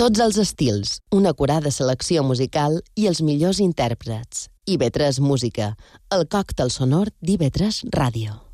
Tots els estils, una acurada selecció musical i els millors intèrprets. IB3 Música, el còctel sonor d'IB3 Ràdio.